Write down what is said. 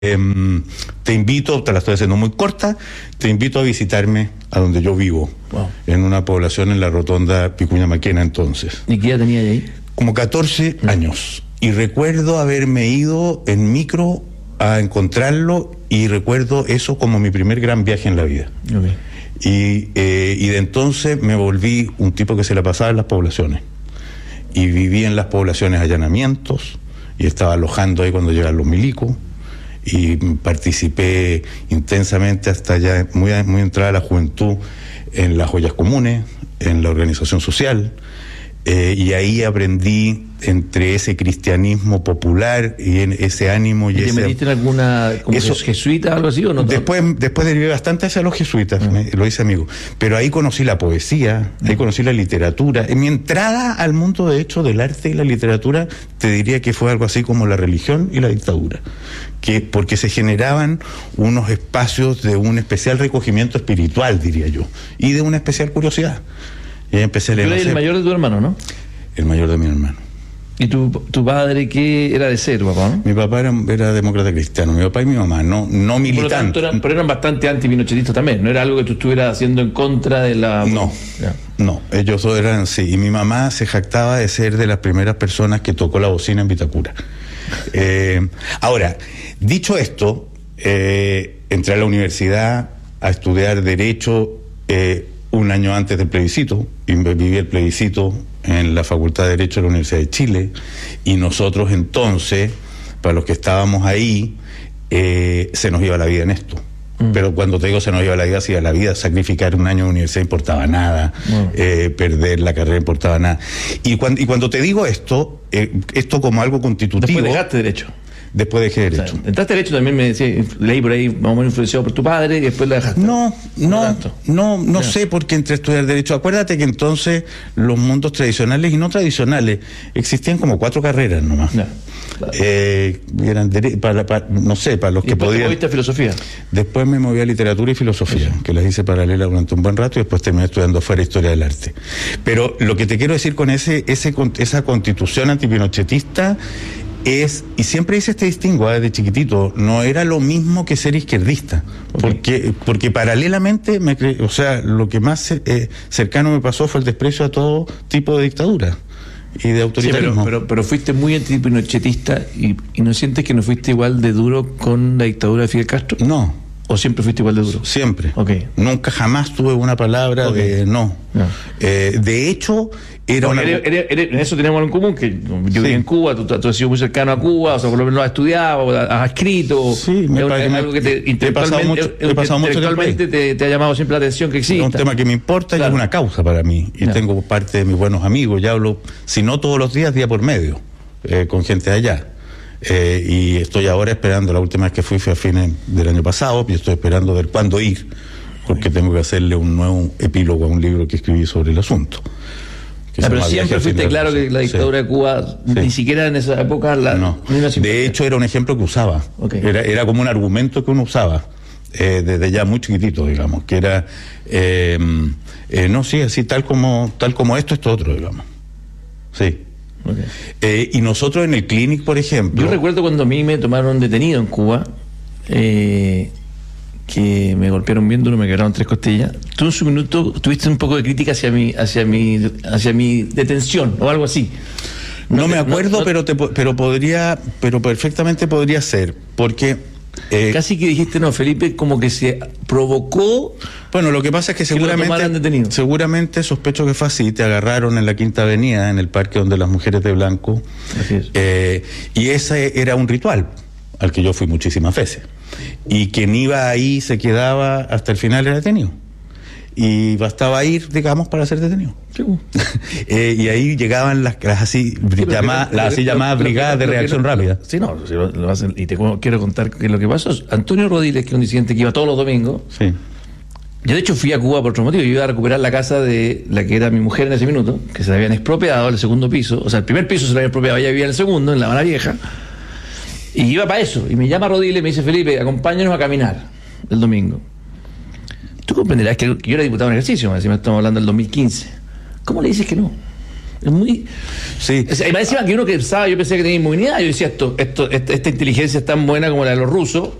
Te invito, te la estoy haciendo muy corta, te invito a visitarme a donde yo vivo, en una población en la rotonda Vicuña Maquena entonces. ¿Y qué edad tenía ahí? Como 14 años. Y recuerdo haberme ido en micro a encontrarlo y recuerdo eso como mi primer gran viaje en la vida. Okay. Y de entonces me volví un tipo que se la pasaba en las poblaciones. Y viví en las poblaciones allanamientos y estaba alojando ahí cuando llegaban los milicos. Y participé intensamente hasta ya muy entrada la juventud en las ollas comunes, en la organización social, y ahí aprendí entre ese cristianismo popular y en ese ánimo y ¿te metiste en alguna como jesuita o algo así o no? Después derivé bastante hacia los jesuitas, lo hice amigo, pero ahí conocí la poesía, ahí conocí la literatura. En mi entrada al mundo, de hecho, del arte y la literatura, te diría que fue algo así como la religión y la dictadura, porque se generaban unos espacios de un especial recogimiento espiritual, diría yo, y de una especial curiosidad. Y ahí empecé a leer. Tú eres el mayor de tu hermano, ¿no? El mayor de mi hermano. ¿Y tu padre qué era de ser, papá, no? Mi papá era demócrata cristiano, mi papá y mi mamá, no militante. Pero eran bastante anti-pinochetistas también, no era algo que tú estuvieras haciendo en contra de la... No, ellos eran, sí, y mi mamá se jactaba de ser de las primeras personas que tocó la bocina en Vitacura. Ahora, dicho esto, entré a la universidad a estudiar Derecho un año antes del plebiscito, y viví el plebiscito en la Facultad de Derecho de la Universidad de Chile, y nosotros entonces, para los que estábamos ahí, se nos iba la vida en esto. Pero cuando te digo se nos iba la vida, sacrificar un año de universidad importaba nada, perder la carrera importaba nada. Y cuando te digo esto como algo constitutivo... Después dejaste Derecho. Después dejé Derecho. O sea, entraste Derecho, también me decía, leí por ahí, más o menos influenciado por tu padre, y después la dejaste. No sé por qué entré a estudiar Derecho. Acuérdate que entonces los mundos tradicionales y no tradicionales existían como 4 carreras nomás. Claro. Eran para los que podían. ¿Después te moviste a filosofía? Después me moví a literatura y filosofía, que las hice paralela durante un buen rato, y después terminé estudiando fuera historia del arte. Pero lo que te quiero decir con esa constitución antipinochetista y siempre hice este distingo desde chiquitito, no era lo mismo que ser izquierdista, porque paralelamente lo que más cercano me pasó fue el desprecio a todo tipo de dictadura y de autoritarismo. Sí, pero fuiste muy antipinochetista y no sientes que no fuiste igual de duro con la dictadura de Fidel Castro. No. ¿O siempre fuiste igual de duro? Siempre. Okay. Nunca jamás tuve una palabra de no. De hecho, en eso tenemos algo en común, que yo viví en Cuba, tú has sido muy cercano a Cuba, o sea, por lo menos has estudiado, has escrito. Sí, algo que intelectualmente te ha llamado siempre la atención que existe. Es un tema que me importa, y es una causa para mí. Y tengo parte de mis buenos amigos, ya hablo, si no todos los días, día por medio, con gente de allá. Y estoy ahora esperando, la última vez que fui a fines del año pasado, y estoy esperando ver cuándo ir, porque tengo que hacerle un nuevo epílogo a un libro que escribí sobre el asunto. Pero siempre fuiste claro que la dictadura de Cuba, ni siquiera en esa época... De hecho, era un ejemplo que usaba. Era como un argumento que uno usaba, desde ya muy chiquitito, digamos, que era, así, tal como esto otro, digamos. Sí. Y nosotros en el Clinic, por ejemplo... Yo recuerdo cuando a mí me tomaron detenido en Cuba, que me golpearon bien duro, me quebraron 3 costillas. Tú en su minuto tuviste un poco de crítica hacia mi detención o algo así. No me acuerdo, pero perfectamente podría ser, porque casi que dijiste, no, Felipe, como que se provocó. Bueno, lo que pasa es que seguramente sospecho que fue así. Te agarraron en la Quinta Avenida, en el parque donde las mujeres de blanco. Así es. Y ese era un ritual al que yo fui muchísimas veces. Y quien iba ahí se quedaba hasta el final era detenido. Y bastaba ir, digamos, para ser detenido. Sí. Y ahí llegaban las así llamadas brigadas de reacción rápida. Sí, no, lo hacen. Y te quiero contar que lo que pasó. Antonio Rodiles, que es un disidente que iba todos los domingos. Sí. Yo, de hecho, fui a Cuba por otro motivo. Yo iba a recuperar la casa de la que era mi mujer en ese minuto, que se la habían expropiado, el segundo piso. O sea, el primer piso se la habían expropiado, ella vivía en el segundo, en La Habana Vieja. Y iba para eso. Y me llama Rodiles y me dice, Felipe, acompáñanos a caminar el domingo. Tú comprenderás que yo era diputado en ejercicio, si me estamos hablando del 2015. ¿Cómo le dices que no? Es muy... Sí. O sea, y más encima que uno que pensaba, yo pensé que tenía inmunidad, yo decía esta inteligencia es tan buena como la de los rusos,